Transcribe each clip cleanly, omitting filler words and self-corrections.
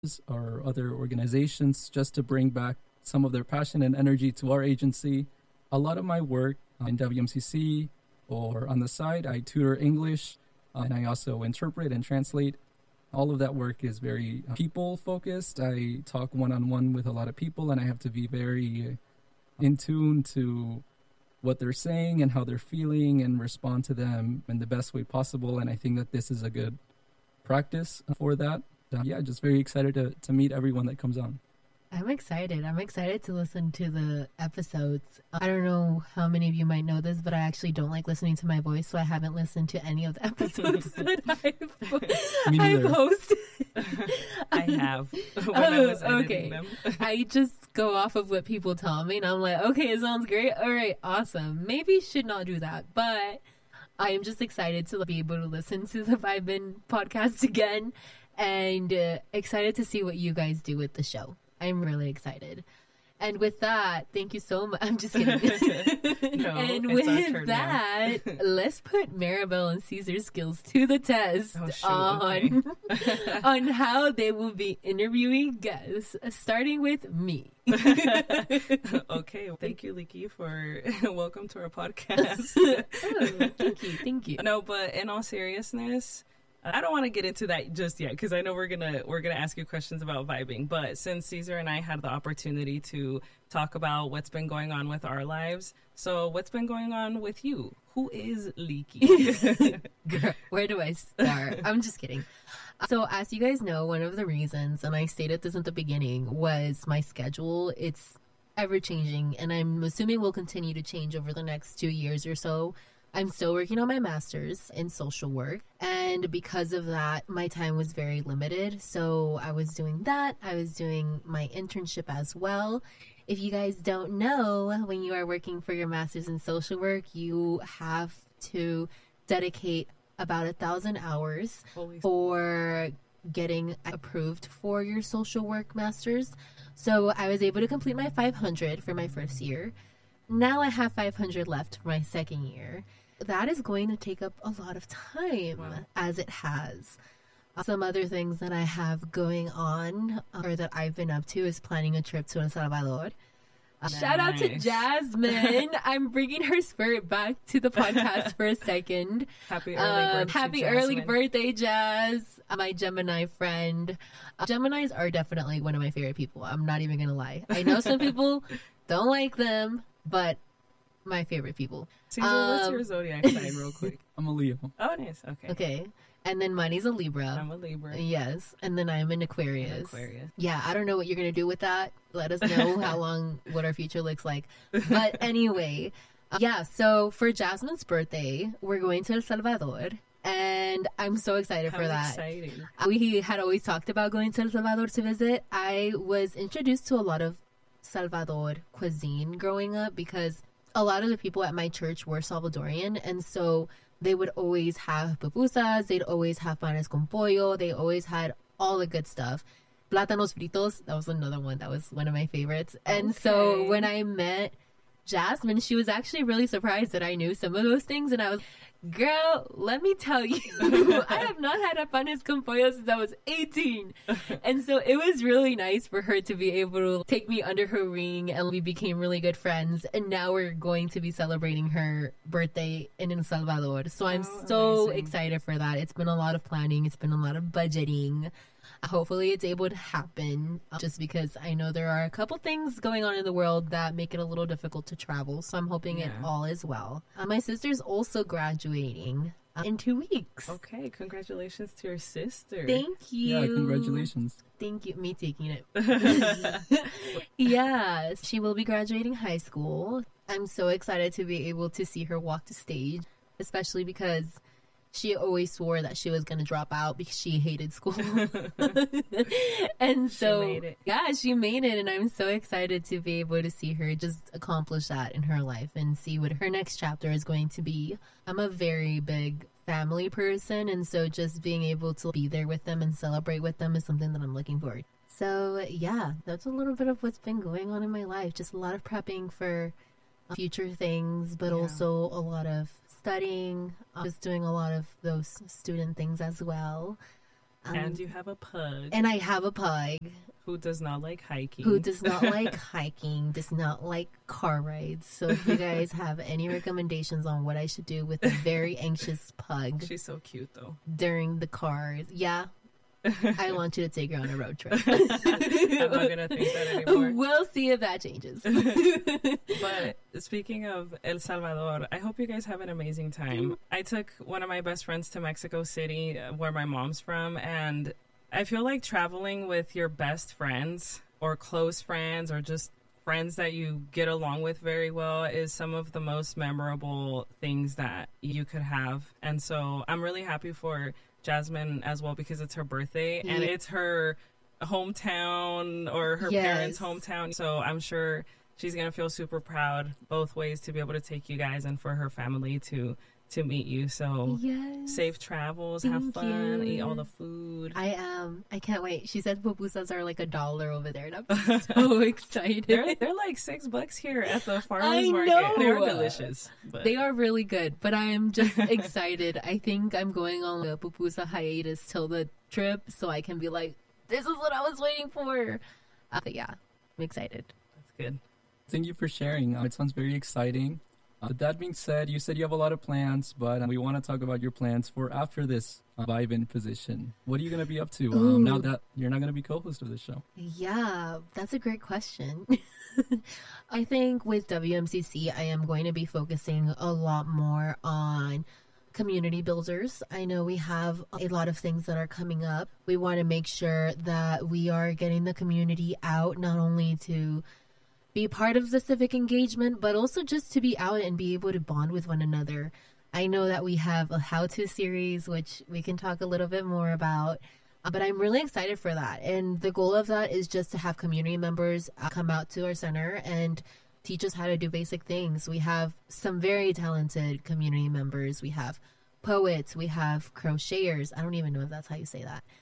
or other organizations just to bring back some of their passion and energy to our agency. A lot of my work in WMCC or on the side, I tutor English and I also interpret and translate. All of that work is very people focused. I talk one on one with a lot of people and I have to be very in tune to what they're saying and how they're feeling and respond to them in the best way possible. And I think that this is a good practice for that. Yeah, just very excited to meet everyone that comes on. I'm excited. I'm excited to listen to the episodes. I don't know how many of you might know this, but I actually don't like listening to my voice, so I haven't listened to any of the episodes that I've hosted. I have. When I was editing them. I just go off of what people tell me, and I'm like, okay, it sounds great. All right, awesome. Maybe should not do that, but I am just excited to be able to listen to the Vibe In podcast again, and excited to see what you guys do with the show. I'm really excited. And with that, thank you so much. I'm just kidding. No, and with that, let's put Maribel and Caesar's skills to the test on how they will be interviewing guests, starting with me. Okay. Thank you, Leaky, for welcome to our podcast. Thank you. No, but in all seriousness, I don't want to get into that just yet because I know we're gonna ask you questions about vibing. But since Caesar and I had the opportunity to talk about what's been going on with our lives, so what's been going on with you? Who is Leaky? Girl, where do I start? I'm just kidding. So as you guys know, one of the reasons, and I stated this at the beginning, was my schedule. It's ever changing, and I'm assuming will continue to change over the next 2 years or so. I'm still working on my master's in social work, and because of that, my time was very limited. So I was doing that. I was doing my internship as well. If you guys don't know, when you are working for your master's in social work, you have to dedicate about 1,000 hours for getting approved for your social work master's. So I was able to complete my 500 for my first year. Now I have 500 left for my second year. That is going to take up a lot of time, as it has. Some other things that I have going on, or that I've been up to, is planning a trip to El Salvador. Nice. Shout out to Jasmine. I'm bringing her spirit back to the podcast for a second. Happy early birthday, Jazz. My Gemini friend. Geminis are definitely one of my favorite people. I'm not even going to lie. I know some people don't like them, but my favorite people. Caesar, what's your zodiac sign real quick? I'm a Leo. Oh, nice. Okay. And then Money's a Libra. I'm a Libra. Yes. And then I'm an Aquarius. Yeah, I don't know what you're going to do with that. Let us know what our future looks like. But anyway, so for Jasmine's birthday, we're going to El Salvador. And I'm so excited for that. Exciting. We had always talked about going to El Salvador to visit. I was introduced to a lot of Salvador cuisine growing up because a lot of the people at my church were Salvadorian, and so they would always have pupusas, they'd always have panes con pollo, they always had all the good stuff. Plátanos fritos, that was another one that was one of my favorites. And so when I met Jasmine, she was actually really surprised that I knew some of those things, and I was, girl, let me tell you, I have not had a panes con pollo since I was 18. And so it was really nice for her to be able to take me under her wing, and we became really good friends. And now we're going to be celebrating her birthday in El Salvador. So I'm so excited for that. It's been a lot of planning. It's been a lot of budgeting. Hopefully it's able to happen, just because I know there are a couple things going on in the world that make it a little difficult to travel. So I'm hoping it all is well. My sister's also graduating in 2 weeks. Okay, congratulations to your sister. Thank you. Yeah, congratulations. Thank you. Me taking it. Yeah, she will be graduating high school. I'm so excited to be able to see her walk the stage, especially because she always swore that she was going to drop out because she hated school. And so, she made it. Yeah, she made it. And I'm so excited to be able to see her just accomplish that in her life and see what her next chapter is going to be. I'm a very big family person. And so just being able to be there with them and celebrate with them is something that I'm looking forward to. So yeah, that's a little bit of what's been going on in my life. Just a lot of prepping for future things, but also a lot of studying, just doing a lot of those student things as well. And you have a pug. And I have a pug. Who does not like hiking. Who does not like hiking, does not like car rides. So if you guys have any recommendations on what I should do with a very anxious pug. She's so cute, though. During the cars. Yeah. I want you to take her on a road trip. I'm not going to think that anymore. We'll see if that changes. But speaking of El Salvador, I hope you guys have an amazing time. I took one of my best friends to Mexico City, where my mom's from, and I feel like traveling with your best friends or close friends or just friends that you get along with very well is some of the most memorable things that you could have. And so I'm really happy for Jasmine as well because it's her birthday and it's her hometown or her parents' hometown. So I'm sure she's going to feel super proud both ways to be able to take you guys and for her family to meet you. So safe travels, have fun, eat all the food. I am. I can't wait. She said pupusas are like $1 over there, and I'm so excited. They're like $6 here at the farmers market. Know. They're delicious. But they are really good, but I am just excited. I think I'm going on a pupusa hiatus till the trip, so I can be like, this is what I was waiting for. But yeah, I'm excited. That's good. Thank you for sharing. It sounds very exciting. With that being said, you said you have a lot of plans, but we want to talk about your plans for after this Vibe-In position. What are you going to be up to now that you're not going to be co-host of this show? Yeah, that's a great question. I think with WMCC, I am going to be focusing a lot more on community builders. I know we have a lot of things that are coming up. We want to make sure that we are getting the community out, not only to be part of the civic engagement, but also just to be out and be able to bond with one another. I know that we have a how-to series, which we can talk a little bit more about, but I'm really excited for that. And the goal of that is just to have community members come out to our center and teach us how to do basic things. We have some very talented community members. We have poets, we have crocheters. I don't even know if that's how you say that.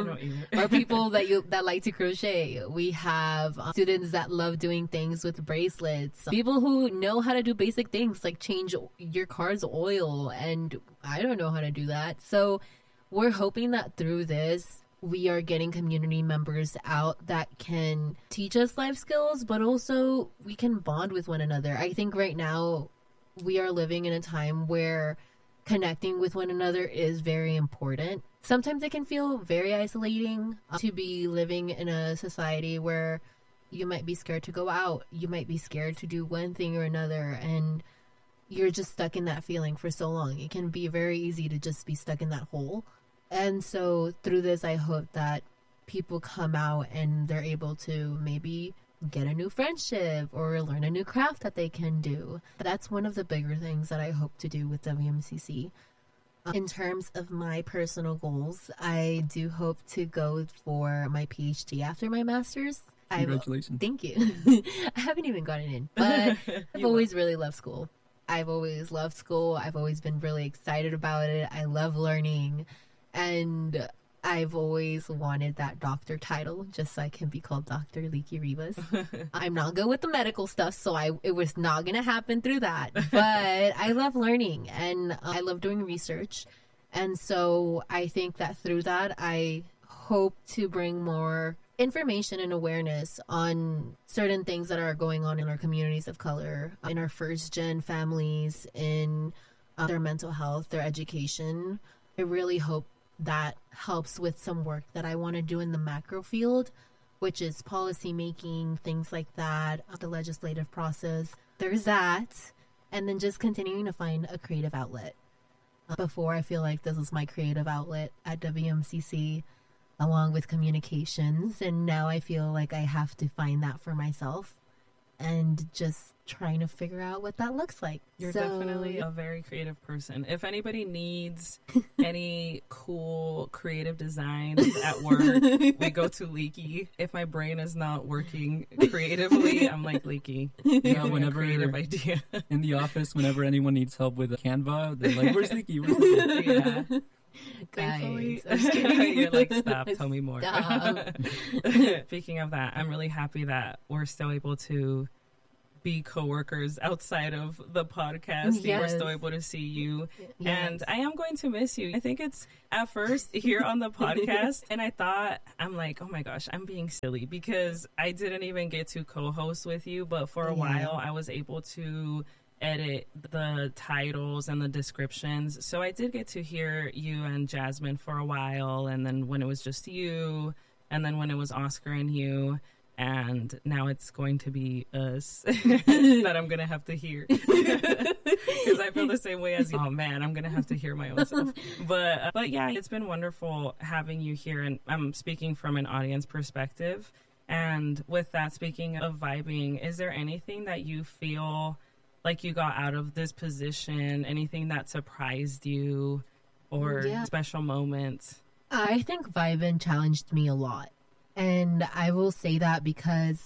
Or people that like to crochet. We have students that love doing things with bracelets. People who know how to do basic things like change your car's oil, and I don't know how to do that. So we're hoping that through this, we are getting community members out that can teach us life skills, but also we can bond with one another. I think right now we are living in a time where connecting with one another is very important. Sometimes it can feel very isolating to be living in a society where you might be scared to go out. You might be scared to do one thing or another, and you're just stuck in that feeling for so long. It can be very easy to just be stuck in that hole. And so through this, I hope that people come out and they're able to maybe get a new friendship or learn a new craft that they can do. That's one of the bigger things that I hope to do with WMCC. In terms of my personal goals, I do hope to go for my PhD after my master's. Congratulations. Thank you. I haven't even gotten in, but I've always really loved school. I've always loved school. I've always been really excited about it. I love learning, and I've always wanted that doctor title just so I can be called Dr. Leaky Rivas. I'm not good with the medical stuff, so it was not going to happen through that. But I love learning and I love doing research. And so I think that through that, I hope to bring more information and awareness on certain things that are going on in our communities of color, in our first-gen families, in their mental health, their education. I really hope that helps with some work that I want to do in the macro field, which is policy making, things like that, the legislative process. There's that. And then just continuing to find a creative outlet. Before, I feel like this is my creative outlet at WMCC, along with communications. And now I feel like I have to find that for myself and just trying to figure out what that looks like. You're definitely a very creative person. If anybody needs any cool creative designs at work, we go to Leaky. If my brain is not working creatively, I'm like, Leaky, Yeah, whenever creative idea. in the office, whenever anyone needs help with Canva, they're like, "Where's Leaky? Where's Leaky?" Yeah. Guys, You're like, stop, tell me more. Stop. Speaking of that, I'm really happy that we're still able to be coworkers outside of the podcast. Yes. We're still able to see you. Yes. And I am going to miss you. I think it's at first here on the podcast, and I thought, I'm like, oh my gosh, I'm being silly because I didn't even get to co-host with you, but for a while I was able to edit the titles and the descriptions. So I did get to hear you and Jasmine for a while, and then when it was just you, and then when it was Oscar and you, and now it's going to be us that I'm going to have to hear. Because I feel the same way as you. Oh man, I'm going to have to hear my own self. But yeah, it's been wonderful having you here, and I'm speaking from an audience perspective. And with that, speaking of vibing, is there anything that you feel like you got out of this position, anything that surprised you, or special moments? I think Vibin challenged me a lot. And I will say that because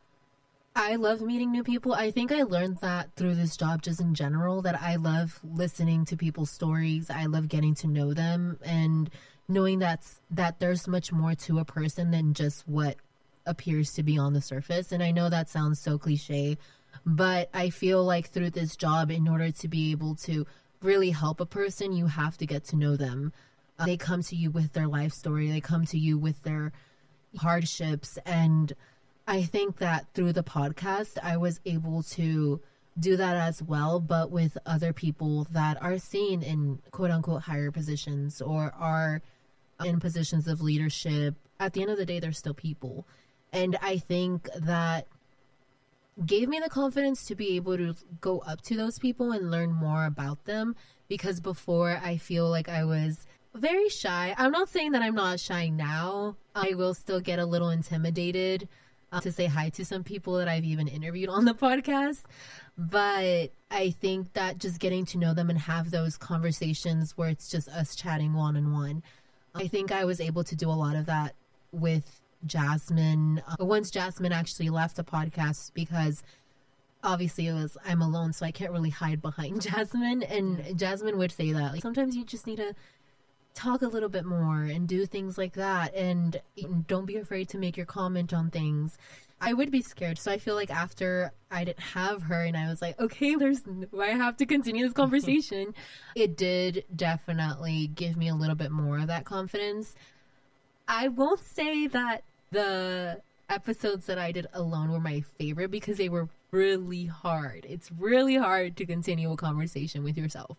I love meeting new people. I think I learned that through this job just in general, that I love listening to people's stories. I love getting to know them and knowing that there's much more to a person than just what appears to be on the surface. And I know that sounds so cliche, but I feel like through this job, in order to be able to really help a person, you have to get to know them. They come to you with their life story. They come to you with their hardships. And I think that through the podcast, I was able to do that as well, but with other people that are seen in quote unquote higher positions or are in positions of leadership. At the end of the day, they're still people. And I think that gave me the confidence to be able to go up to those people and learn more about them, because before I feel like I was very shy. I'm not saying that I'm not shy now. I will still get a little intimidated to say hi to some people that I've even interviewed on the podcast. But I think that just getting to know them and have those conversations where it's just us chatting one-on-one. I think I was able to do a lot of that with Jasmine. Once Jasmine actually left the podcast, because obviously I'm alone, so I can't really hide behind Jasmine. And Jasmine would say that like, sometimes you just need to talk a little bit more and do things like that, and don't be afraid to make your comment on things. I would be scared, so I feel like after I didn't have her and I was like, okay, I have to continue this conversation, it did definitely give me a little bit more of that confidence. I won't say that the episodes that I did alone were my favorite, because they were really hard. It's really hard to continue a conversation with yourself.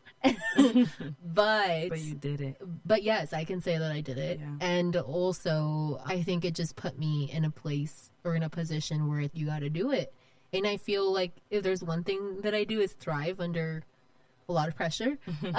But you did it. But yes, I can say that I did it. Yeah. And also, I think it just put me in a place or in a position where you got to do it. And I feel like if there's one thing that I do is thrive under a lot of pressure.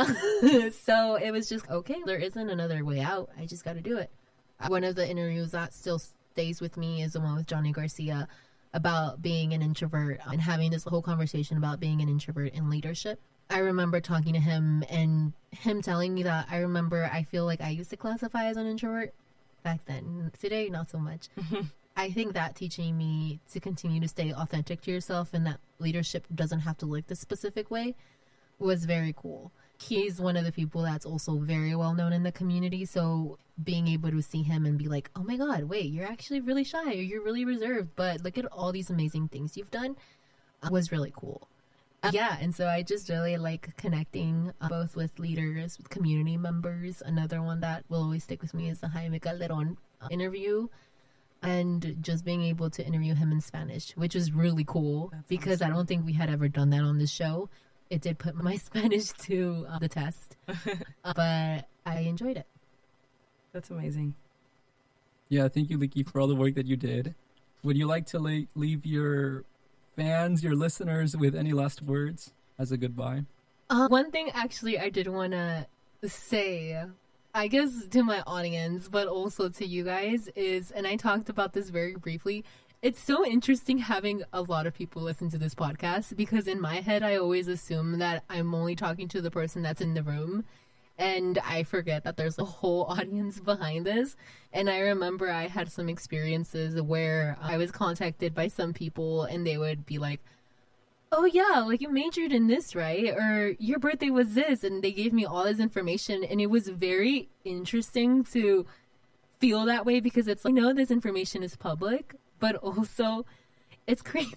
So it was just, okay, there isn't another way out. I just got to do it. One of the interviews that still stays with me is the one with Johnny Garcia about being an introvert and having this whole conversation about being an introvert in leadership. I remember talking to him and him telling me that I feel like I used to classify as an introvert back then. Today, not so much. I think that teaching me to continue to stay authentic to yourself and that leadership doesn't have to look the specific way was very cool. He's one of the people that's also very well known in the community, so being able to see him and be like, oh my god, wait, you're actually really shy, or you're really reserved, but look at all these amazing things you've done, was really cool. Yeah, and so I just really like connecting both with leaders, with community members. Another one that will always stick with me is the Jaime Calderon interview, and just being able to interview him in Spanish, which was really cool. That's because awesome. I don't think we had ever done that on this show. It did put my Spanish to the test, but I enjoyed it. That's amazing. Yeah, thank you, Liki, for all the work that you did. Would you like to leave your fans, your listeners, with any last words as a goodbye? One thing, actually, I did want to say, I guess to my audience, but also to you guys, is, and I talked about this very briefly, it's so interesting having a lot of people listen to this podcast, because in my head, I always assume that I'm only talking to the person that's in the room. And I forget that there's a whole audience behind this. And I remember I had some experiences where I was contacted by some people and they would be like, oh yeah, like you majored in this, right? Or your birthday was this. And they gave me all this information. And it was very interesting to feel that way, because it's like, I know this information is public, but also it's creepy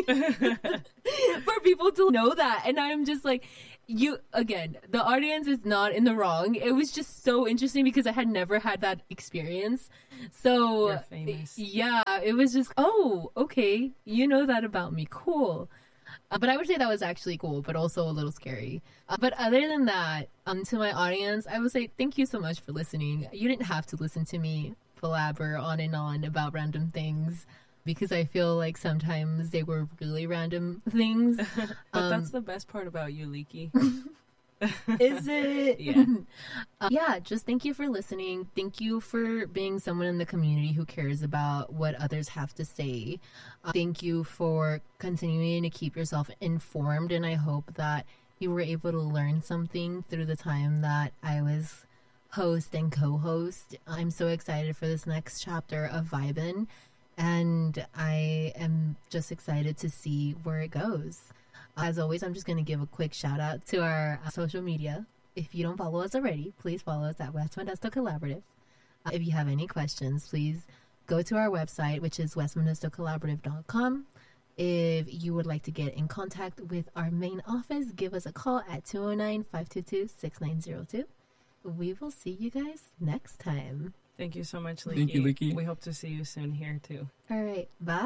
for people to know that. And I'm just like, the audience is not in the wrong. It was just so interesting because I had never had that experience. So, You're famous. yeah, it was just, oh, okay, you know that about me. Cool. But I would say that was actually cool, but also a little scary. But other than that, to my audience, I would say thank you so much for listening. You didn't have to listen to me blabber on and on about random things, because I feel like sometimes they were really random things. But that's the best part about you, Leaky. Is it? Yeah. Yeah, just thank you for listening. Thank you for being someone in the community who cares about what others have to say. Thank you for continuing to keep yourself informed, and I hope that you were able to learn something through the time that I was host and co-host. I'm so excited for this next chapter of Vibin', and I am just excited to see where it goes. As always, I'm just going to give a quick shout out to our social media. If you don't follow us already, please follow us at West Modesto Collaborative. If you have any questions, please go to our website, which is westmodestocollaborative.com. If you would like to get in contact with our main office, give us a call at 209-522-6902. We will see you guys next time. Thank you so much, Leaky. Thank you, Leaky. We hope to see you soon here, too. All right. Bye.